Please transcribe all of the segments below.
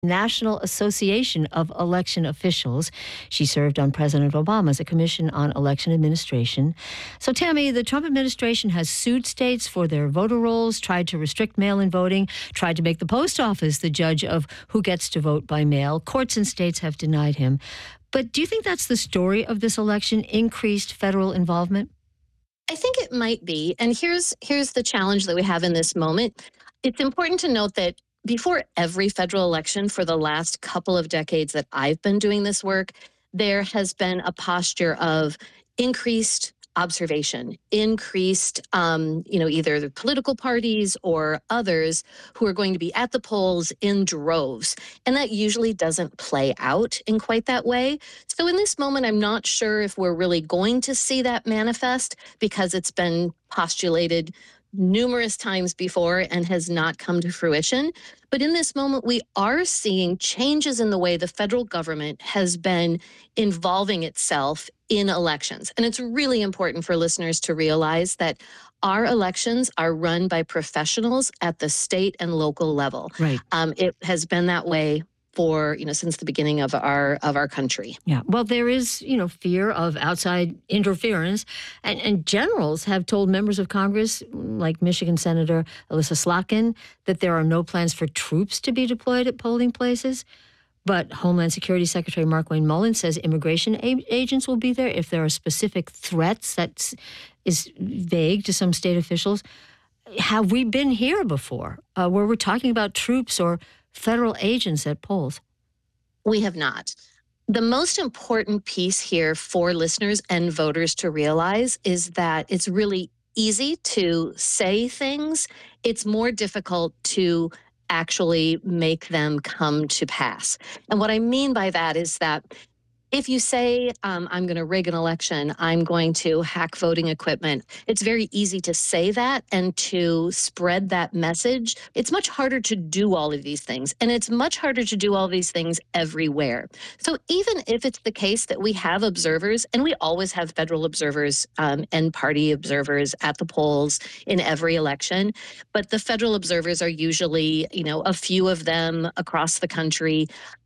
National Association of Election Officials. She served on President Obama's Commission on Election Administration. So, Tammy, the Trump administration has sued states for their voter rolls, tried to restrict mail-in voting, tried to make the post office the judge of who gets to vote by mail. Courts in states have denied him. But do you think that's the story of this election, increased federal involvement? I think it might be. And here's the challenge that we have in this moment. It's important to note that before every federal election for the last couple of decades that I've been doing this work, there has been a posture of increased observation, increased, either the political parties or others who are going to be at the polls in droves. And that usually doesn't play out in quite that way. So in this moment, I'm not sure if we're really going to see that manifest because it's been postulated numerous times before and has not come to fruition. But in this moment, we are seeing changes in the way the federal government has been involving itself in elections. And it's really important for listeners to realize that our elections are run by professionals at the state and local level. Right. It has been that way for, since the beginning of our country. Yeah. Well, there is, fear of outside interference. And generals have told members of Congress, like Michigan Senator Elissa Slotkin, that there are no plans for troops to be deployed at polling places. But Homeland Security Secretary Markwayne Mullin says immigration agents will be there if there are specific threats. That is vague to some state officials. Have we been here before where we're talking about troops or federal agents at polls? We have not. The most important piece here for listeners and voters to realize is that it's really easy to say things. It's more difficult to actually make them come to pass. And what I mean by that is that if you say, I'm going to rig an election, I'm going to hack voting equipment, it's very easy to say that and to spread that message. It's much harder to do all of these things, and it's much harder to do all these things everywhere. So even if it's the case that we have observers, and we always have federal observers and party observers at the polls in every election, but the federal observers are usually, a few of them across the country.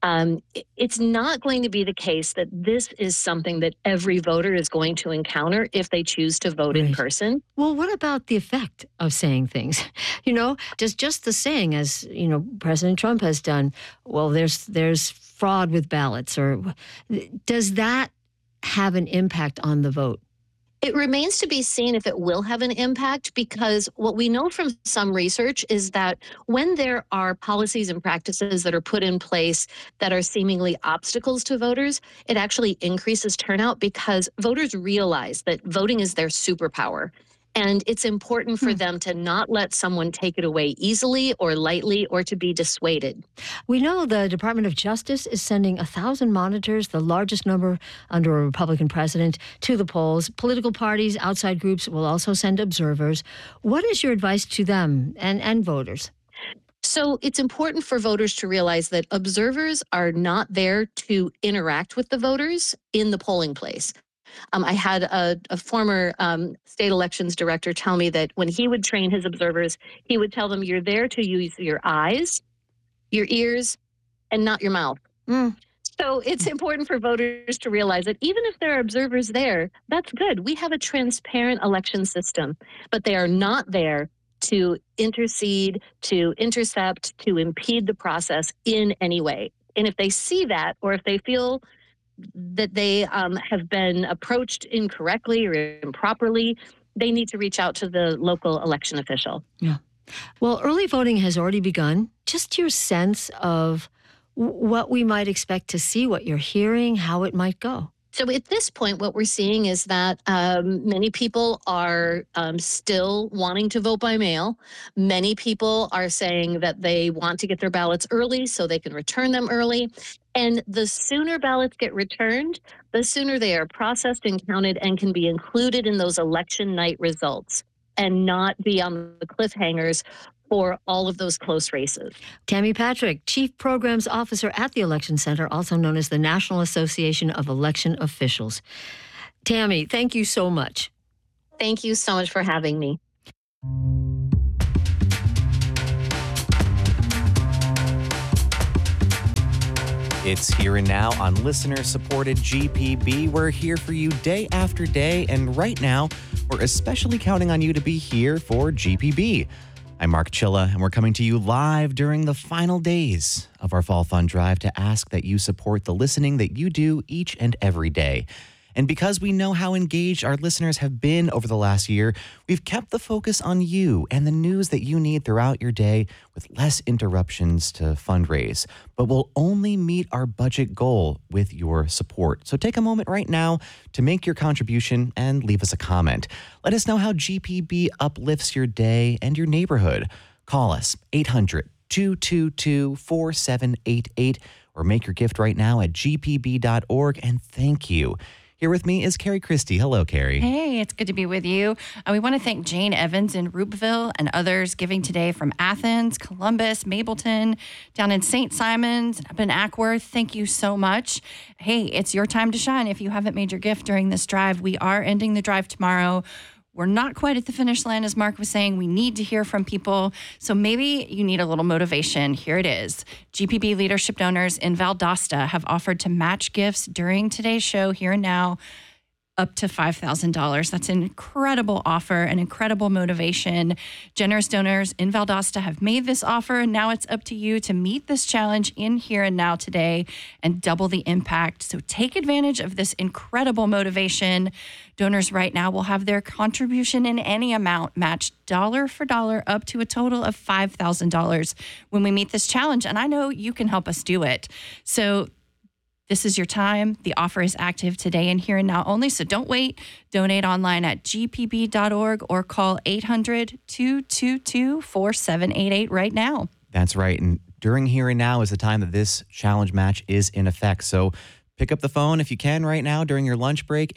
It's not going to be the case that this is something that every voter is going to encounter if they choose to vote in person. Well, what about the effect of saying things? Just the saying, as President Trump has done, well, there's fraud with ballots, or does that have an impact on the vote? It remains to be seen if it will have an impact, because what we know from some research is that when there are policies and practices that are put in place that are seemingly obstacles to voters, it actually increases turnout because voters realize that voting is their superpower. And it's important for them to not let someone take it away easily or lightly, or to be dissuaded. We know the Department of Justice is sending 1,000 monitors, the largest number under a Republican president, to the polls. Political parties, outside groups will also send observers. What is your advice to them and voters? So it's important for voters to realize that observers are not there to interact with the voters in the polling place. I had a former state elections director tell me that when he would train his observers, he would tell them, you're there to use your eyes, your ears, and not your mouth. So it's important for voters to realize that even if there are observers there, that's good. We have a transparent election system, but they are not there to intercede, to intercept, to impede the process in any way. And if they see that, or if they feel that they have been approached incorrectly or improperly, they need to reach out to the local election official. Yeah. Well, early voting has already begun. Just your sense of what we might expect to see, what you're hearing, how it might go. So at this point, what we're seeing is that many people are still wanting to vote by mail. Many people are saying that they want to get their ballots early so they can return them early. And the sooner ballots get returned, the sooner they are processed and counted and can be included in those election night results and not be on the cliffhangers for all of those close races. Tammy Patrick, Chief Programs Officer at the Election Center, also known as the National Association of Election Officials. Tammy, thank you so much. Thank you so much for having me. It's Here and Now on listener-supported GPB. We're here for you day after day, and right now, we're especially counting on you to be here for GPB. I'm Mark Chilla, and we're coming to you live during the final days of our Fall Fund Drive to ask that you support the listening that you do each and every day. And because we know how engaged our listeners have been over the last year, we've kept the focus on you and the news that you need throughout your day with less interruptions to fundraise. But we'll only meet our budget goal with your support. So take a moment right now to make your contribution and leave us a comment. Let us know how GPB uplifts your day and your neighborhood. Call us 800-222-4788 or make your gift right now at gpb.org. And thank you. Here with me is Carrie Christie. Hello, Carrie. Hey, it's good to be with you. We want to thank Jane Evans in Rupeville and others giving today from Athens, Columbus, Mableton, down in St. Simons, up in Ackworth. Thank you so much. Hey, it's your time to shine. If you haven't made your gift during this drive, we are ending the drive tomorrow. We're not quite at the finish line, as Mark was saying. We need to hear from people. So maybe you need a little motivation. Here it is. GPB leadership donors in Valdosta have offered to match gifts during today's show, Here and Now, up to $5,000. That's an incredible offer, an incredible motivation. Generous donors in Valdosta have made this offer, and now it's up to you to meet this challenge in Here and Now today and double the impact. So take advantage of this incredible motivation. Donors right now will have their contribution in any amount matched dollar for dollar up to a total of $5,000 when we meet this challenge. And I know you can help us do it. So this is your time. The offer is active today and Here and Now only, so don't wait. Donate online at gpb.org or call 800-222-4788 right now. That's right. And during Here and Now is the time that this challenge match is in effect. So pick up the phone if you can right now during your lunch break,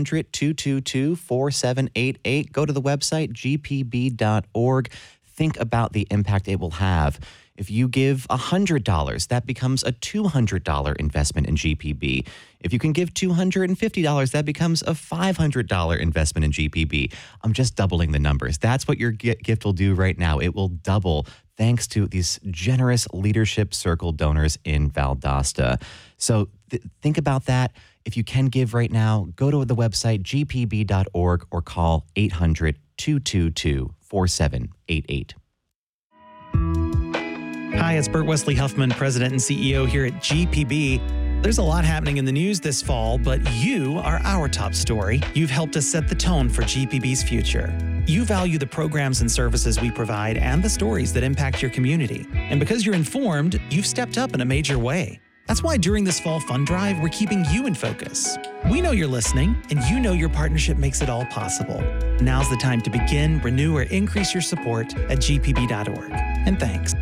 800-222-4788. Go to the website, gpb.org. Think about the impact it will have. If you give $100, that becomes a $200 investment in GPB. If you can give $250, that becomes a $500 investment in GPB. I'm just doubling the numbers. That's what your gift will do right now. It will double thanks to these generous Leadership Circle donors in Valdosta. So think about that. If you can give right now, go to the website, gpb.org, or call 800-222-4788. Hi, it's Burt Wesley Huffman, President and CEO here at GPB. There's a lot happening in the news this fall, but you are our top story. You've helped us set the tone for GPB's future. You value the programs and services we provide and the stories that impact your community. And because you're informed, you've stepped up in a major way. That's why during this Fall Fund Drive, we're keeping you in focus. We know you're listening, and you know your partnership makes it all possible. Now's the time to begin, renew, or increase your support at gpb.org. And thanks.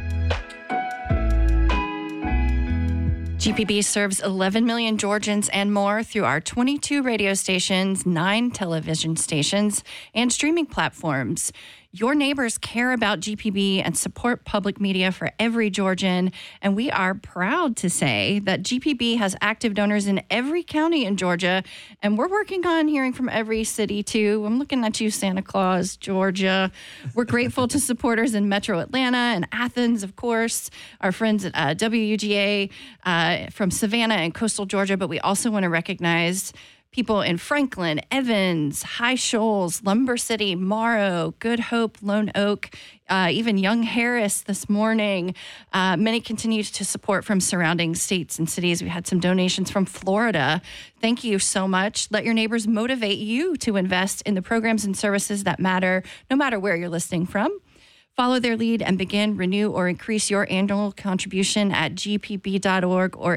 GPB serves 11 million Georgians and more through our 22 radio stations, 9 television stations, and streaming platforms. Your neighbors care about GPB and support public media for every Georgian, and we are proud to say that GPB has active donors in every county in Georgia, and we're working on hearing from every city, too. I'm looking at you, Santa Claus, Georgia. We're grateful to supporters in Metro Atlanta and Athens, of course, our friends at WUGA from Savannah and coastal Georgia, but we also want to recognize people in Franklin, Evans, High Shoals, Lumber City, Morrow, Good Hope, Lone Oak, even Young Harris this morning. Many continue to support from surrounding states and cities. We had some donations from Florida. Thank you so much. Let your neighbors motivate you to invest in the programs and services that matter, no matter where you're listening from. Follow their lead and begin, renew, or increase your annual contribution at gpb.org or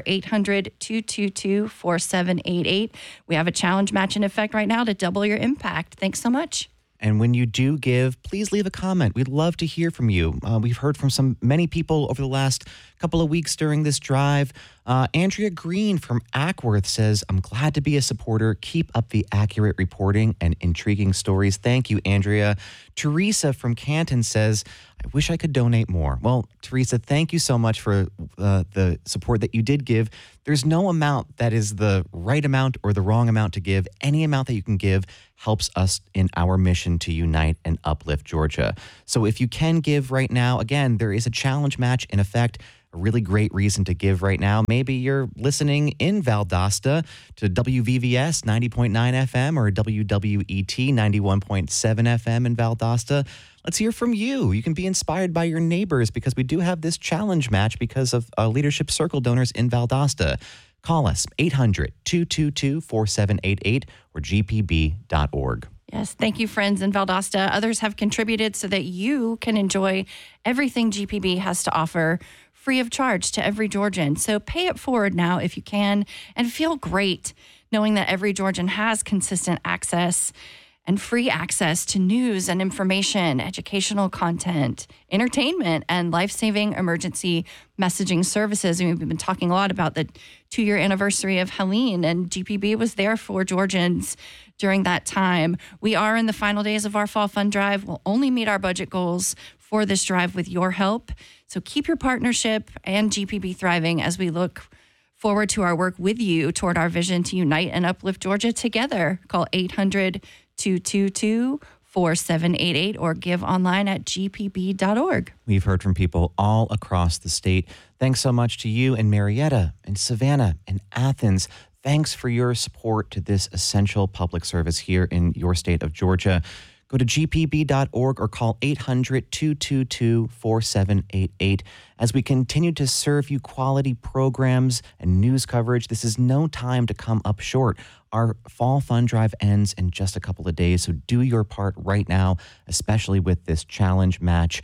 800-222-4788. We have a challenge match in effect right now to double your impact. Thanks so much. And when you do give, please leave a comment. We'd love to hear from you. We've heard from many people over the last couple of weeks during this drive. Andrea Green from Ackworth says, I'm glad to be a supporter. Keep up the accurate reporting and intriguing stories. Thank you, Andrea. Teresa from Canton says, I wish I could donate more. Well, Teresa, thank you so much for the support that you did give. There's no amount that is the right amount or the wrong amount to give. Any amount that you can give helps us in our mission to unite and uplift Georgia. So if you can give right now, again, there is a challenge match in effect. a really great reason to give right now. Maybe you're listening in Valdosta to WVVS 90.9 FM or WWET 91.7 FM in Valdosta. Let's hear from you. You can be inspired by your neighbors because we do have this challenge match because of Leadership Circle donors in Valdosta. Call us 800-222-4788 or gpb.org. Yes, thank you, friends in Valdosta. Others have contributed so that you can enjoy everything GPB has to offer free of charge to every Georgian. So pay it forward now if you can and feel great knowing that every Georgian has consistent access and free access to news and information, educational content, entertainment, and life-saving emergency messaging services. And we've been talking a lot about the 2-year anniversary of Helene, and GPB was there for Georgians during that time. We are in the final days of our Fall Fund Drive. We'll only meet our budget goals for this drive with your help. So keep your partnership and GPB thriving as we look forward to our work with you toward our vision to unite and uplift Georgia together. Call 800-222-4788 or give online at gpb.org. We've heard from people all across the state. Thanks so much to you in Marietta and Savannah and Athens. Thanks for your support to this essential public service here in your state of Georgia. Go to gpb.org or call 800-222-4788. As we continue to serve you quality programs and news coverage, this is no time to come up short. Our Fall Fund Drive ends in just a couple of days, so do your part right now, especially with this challenge match.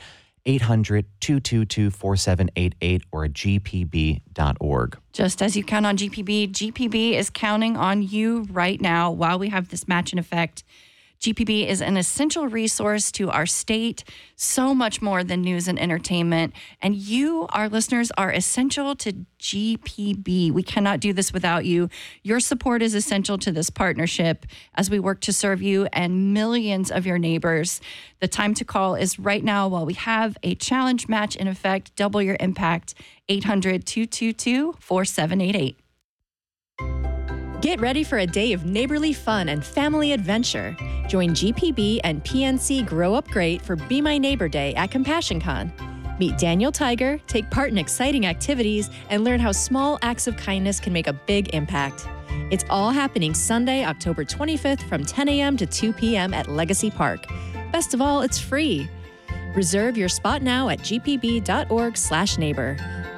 800-222-4788 or at gpb.org. Just as you count on GPB, GPB is counting on you right now while we have this match in effect. GPB is an essential resource to our state, so much more than news and entertainment. And you, our listeners, are essential to GPB. We cannot do this without you. Your support is essential to this partnership as we work to serve you and millions of your neighbors. The time to call is right now while we have a challenge match in effect. Double your impact. 800-222-4788. Get ready for a day of neighborly fun and family adventure. Join GPB and PNC Grow Up Great for Be My Neighbor Day at CompassionCon. Meet Daniel Tiger, take part in exciting activities, and learn how small acts of kindness can make a big impact. It's all happening Sunday, October 25th from 10 a.m. to 2 p.m. at Legacy Park. Best of all, it's free. Reserve your spot now at gpb.org/neighbor.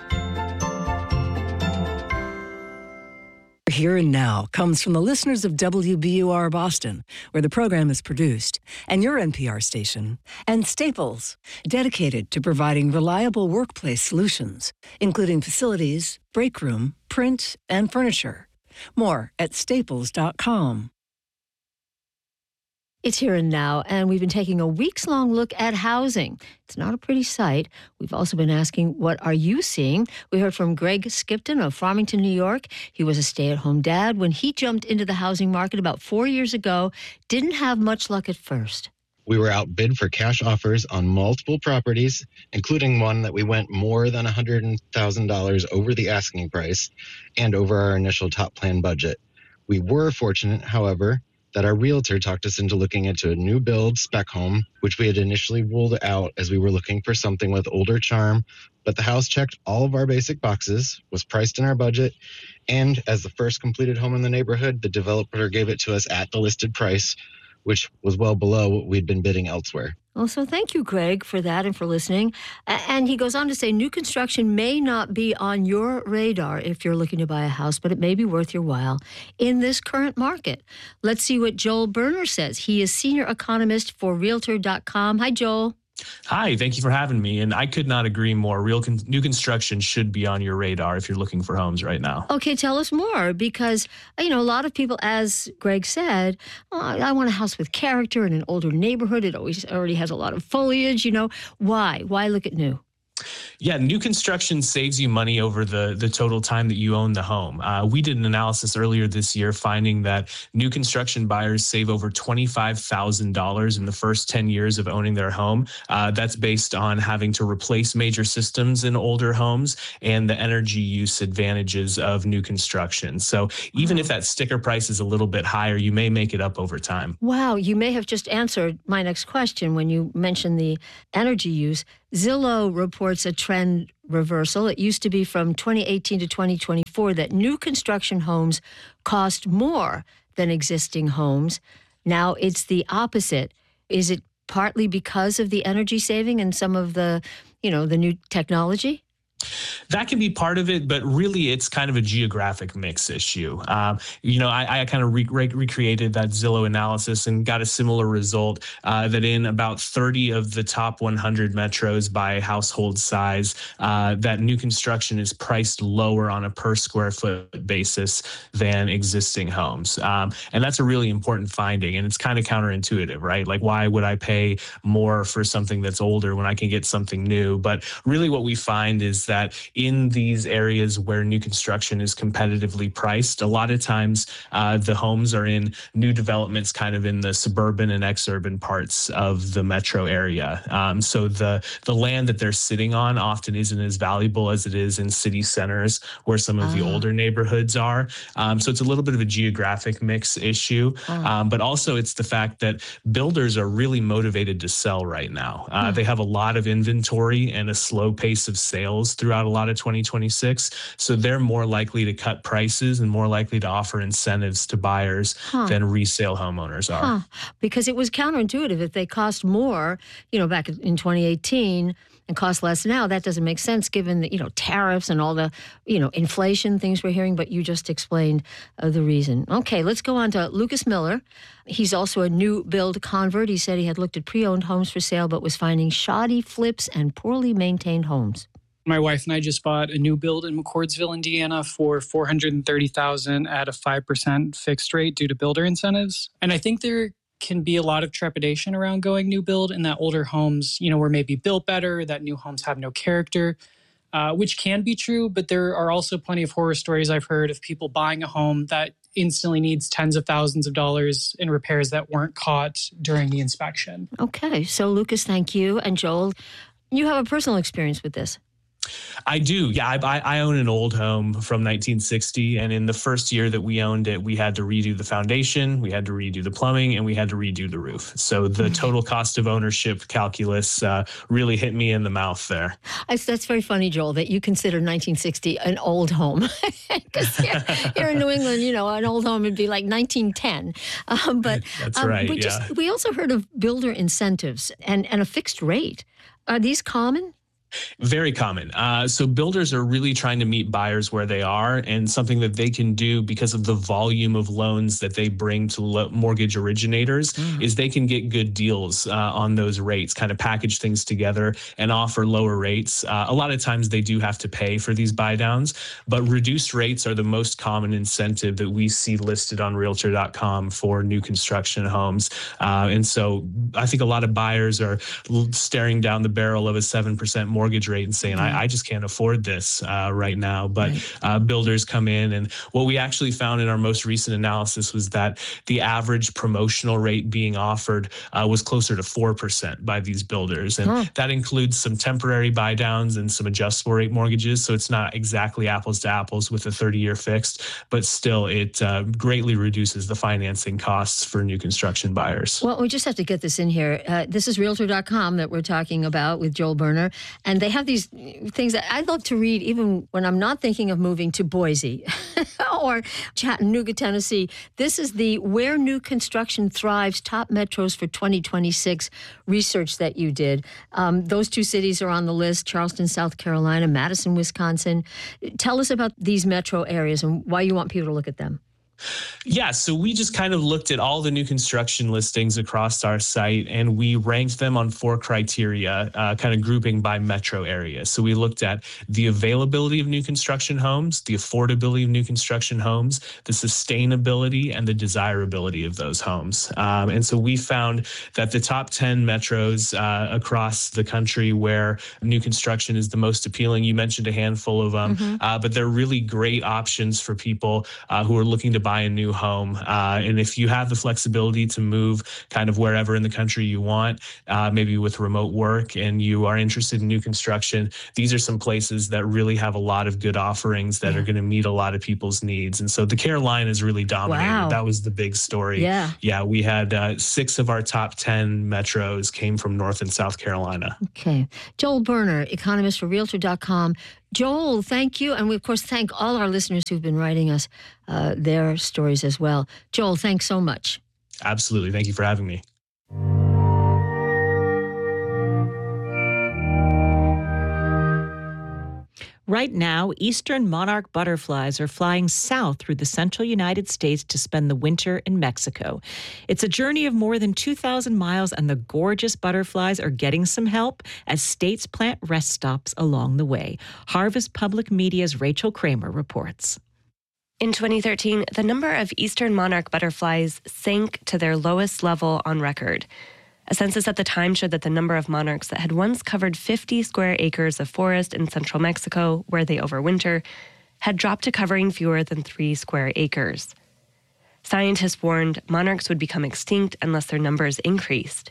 Here and Now comes from the listeners of WBUR Boston, where the program is produced, and your NPR station, and Staples, dedicated to providing reliable workplace solutions, including facilities, break room, print, and furniture. More at staples.com. It's Here and Now, and we've been taking a weeks-long look at housing. It's not a pretty sight. We've also been asking, what are you seeing? We heard from Greg Skipton of Farmington, New York. He was a stay-at-home dad when he jumped into the housing market about 4 years ago. Didn't have much luck at first. We were outbid for cash offers on multiple properties, including one that we went more than $100,000 over the asking price and over our initial top plan budget. We were fortunate, however, that our realtor talked us into looking into a new build spec home, which we had initially ruled out as we were looking for something with older charm, but the house checked all of our basic boxes, was priced in our budget, and as the first completed home in the neighborhood, the developer gave it to us at the listed price, which was well below what we'd been bidding elsewhere. Well, so thank you, Greg, for that and for listening. And he goes on to say, new construction may not be on your radar if you're looking to buy a house, but it may be worth your while in this current market. Let's see what Joel Berner says. He is senior economist for Realtor.com. Hi, Joel. Hi, thank you for having me. And I could not agree more. New construction should be on your radar if you're looking for homes right now. Okay, tell us more, because, a lot of people, as Greg said, I want a house with character in an older neighborhood. It already has a lot of foliage. Why? Why look at new? Yeah, new construction saves you money over the total time that you own the home. We did an analysis earlier this year finding that new construction buyers save over $25,000 in the first 10 years of owning their home. That's based on having to replace major systems in older homes and the energy use advantages of new construction. So even if that sticker price is a little bit higher, you may make it up over time. Wow, you may have just answered my next question when you mentioned the energy use. Zillow reports a trend reversal. It used to be from 2018 to 2024 that new construction homes cost more than existing homes. Now it's the opposite. Is it partly because of the energy saving and some of the, the new technology? That can be part of it, but really it's kind of a geographic mix issue. I kind of recreated that Zillow analysis and got a similar result that in about 30 of the top 100 metros by household size, that new construction is priced lower on a per square foot basis than existing homes. And that's a really important finding. And it's kind of counterintuitive, right? Like, why would I pay more for something that's older when I can get something new? But really what we find is that in these areas where new construction is competitively priced, a lot of times the homes are in new developments kind of in the suburban and exurban parts of the metro area. So the land that they're sitting on often isn't as valuable as it is in city centers where some of the older neighborhoods are. So it's a little bit of a geographic mix issue, but also it's the fact that builders are really motivated to sell right now. They have a lot of inventory and a slow pace of sales throughout a lot of 2026. So they're more likely to cut prices and more likely to offer incentives to buyers than resale homeowners are. Because it was counterintuitive. If they cost more, back in 2018 and cost less now, that doesn't make sense given the, tariffs and all the, inflation things we're hearing, but you just explained the reason. Okay, let's go on to Lucas Miller. He's also a new build convert. He said he had looked at pre-owned homes for sale, but was finding shoddy flips and poorly maintained homes. My wife and I just bought a new build in McCordsville, Indiana for $430,000 at a 5% fixed rate due to builder incentives. And I think there can be a lot of trepidation around going new build in that older homes, were maybe built better, that new homes have no character, which can be true. But there are also plenty of horror stories I've heard of people buying a home that instantly needs tens of thousands of dollars in repairs that weren't caught during the inspection. Okay. So Lucas, thank you. And Joel, you have a personal experience with this. I do. Yeah, I own an old home from 1960. And in the first year that we owned it, we had to redo the foundation, we had to redo the plumbing, and we had to redo the roof. So the total cost of ownership calculus really hit me in the mouth there. That's very funny, Joel, that you consider 1960 an old home. Because here in New England, an old home would be like 1910. That's right, we also heard of builder incentives and a fixed rate. Are these common? Very common. So builders are really trying to meet buyers where they are, and something that they can do because of the volume of loans that they bring to mortgage originators is they can get good deals on those rates, kind of package things together and offer lower rates. A lot of times they do have to pay for these buy downs, but reduced rates are the most common incentive that we see listed on Realtor.com for new construction homes. And so I think a lot of buyers are staring down the barrel of a 7% mortgage rate and saying, I just can't afford this right now. But builders come in, and what we actually found in our most recent analysis was that the average promotional rate being offered was closer to 4% by these builders. And that includes some temporary buy downs and some adjustable rate mortgages. So it's not exactly apples to apples with a 30-year fixed, but still it greatly reduces the financing costs for new construction buyers. Well, we just have to get this in here. This is Realtor.com that we're talking about with Joel Berner. And they have these things that I love to read even when I'm not thinking of moving to Boise or Chattanooga, Tennessee. This is the Where New Construction Thrives Top Metros for 2026 research that you did. Those two cities are on the list, Charleston, South Carolina, Madison, Wisconsin. Tell us about these metro areas and why you want people to look at them. Yeah, so we just kind of looked at all the new construction listings across our site, and we ranked them on 4 criteria, kind of grouping by metro area. So we looked at the availability of new construction homes, the affordability of new construction homes, the sustainability, and the desirability of those homes. And so we found that the top 10 metros across the country where new construction is the most appealing, you mentioned a handful of them, but they're really great options for people who are looking to buy a new home. And if you have the flexibility to move kind of wherever in the country you want, maybe with remote work, and you are interested in new construction, these are some places that really have a lot of good offerings that are going to meet a lot of people's needs. And so the Carolinas really dominated. Wow. That was the big story. Yeah. We had 6 of our top 10 metros came from North and South Carolina. Okay. Joel Berner, economist for Realtor.com. Joel, thank you. And we, of course, thank all our listeners who've been writing us their stories as well. Joel, thanks so much. Absolutely. Thank you for having me. Right now, eastern monarch butterflies are flying south through the central United States to spend the winter in Mexico. It's a journey of more than 2,000 miles, and the gorgeous butterflies are getting some help as states plant rest stops along the way. Harvest Public Media's Rachel Kramer reports. In 2013, the number of eastern monarch butterflies sank to their lowest level on record. A census at the time showed that the number of monarchs that had once covered 50 square acres of forest in central Mexico, where they overwinter, had dropped to covering fewer than 3 square acres. Scientists warned monarchs would become extinct unless their numbers increased.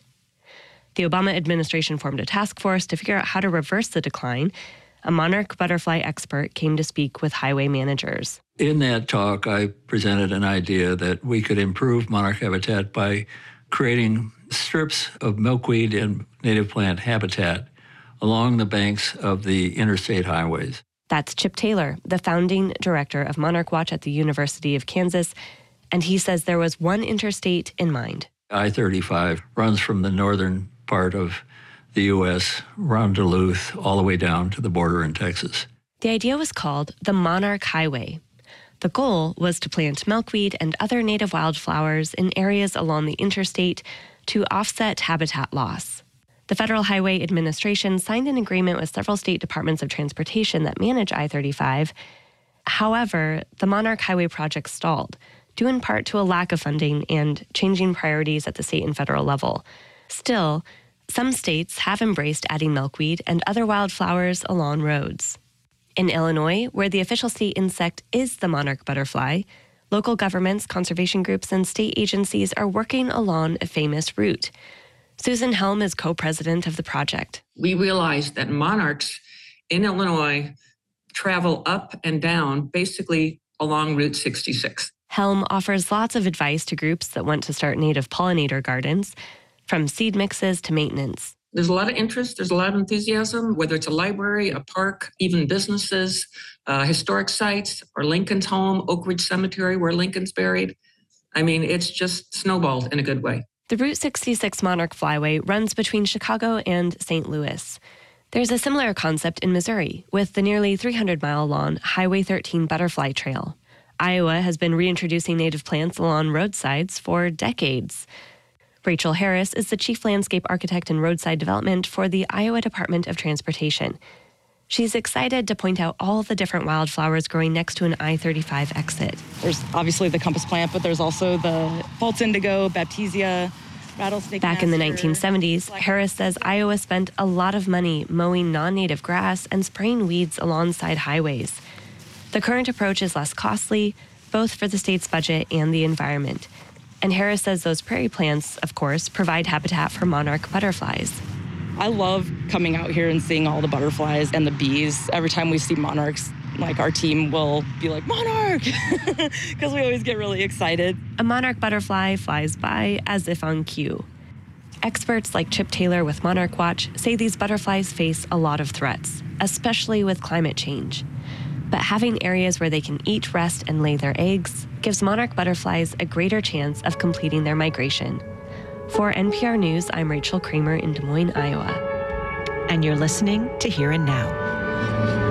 The Obama administration formed a task force to figure out how to reverse the decline. A monarch butterfly expert came to speak with highway managers. In that talk, I presented an idea that we could improve monarch habitat by creating strips of milkweed and native plant habitat along the banks of the interstate highways. That's Chip Taylor, the founding director of Monarch Watch at the University of Kansas, and he says there was one interstate in mind. I-35 runs from the northern part of the U.S., around Duluth, all the way down to the border in Texas. The idea was called the Monarch Highway. The goal was to plant milkweed and other native wildflowers in areas along the interstate to offset habitat loss. The Federal Highway Administration signed an agreement with several state departments of transportation that manage I-35. However, the Monarch Highway project stalled, due in part to a lack of funding and changing priorities at the state and federal level. Still, some states have embraced adding milkweed and other wildflowers along roads. In Illinois, where the official state insect is the monarch butterfly, local governments, conservation groups, and state agencies are working along a famous route. Susan Helm is co-president of the project. We realized that monarchs in Illinois travel up and down basically along Route 66. Helm offers lots of advice to groups that want to start native pollinator gardens, from seed mixes to maintenance. There's a lot of interest, there's a lot of enthusiasm, whether it's a library, a park, even businesses, historic sites, or Lincoln's home, Oak Ridge Cemetery, where Lincoln's buried. I mean, it's just snowballed in a good way. The Route 66 Monarch Flyway runs between Chicago and St. Louis. There's a similar concept in Missouri with the nearly 300-mile-long Highway 13 Butterfly Trail. Iowa has been reintroducing native plants along roadsides for decades. Rachel Harris is the chief landscape architect in roadside development for the Iowa Department of Transportation. She's excited to point out all the different wildflowers growing next to an I-35 exit. There's obviously the compass plant, but there's also the false indigo, baptisia, rattlesnake. Back in the 1970s, Harris says Iowa spent a lot of money mowing non-native grass and spraying weeds alongside highways. The current approach is less costly, both for the state's budget and the environment. And Harris says those prairie plants, of course, provide habitat for monarch butterflies. I love coming out here and seeing all the butterflies and the bees. Every time we see monarchs, like our team will be like, monarch, because we always get really excited. A monarch butterfly flies by as if on cue. Experts like Chip Taylor with Monarch Watch say these butterflies face a lot of threats, especially with climate change. But having areas where they can eat, rest, and lay their eggs gives monarch butterflies a greater chance of completing their migration. For NPR News, I'm Rachel Kramer in Des Moines, Iowa. And you're listening to Here and Now.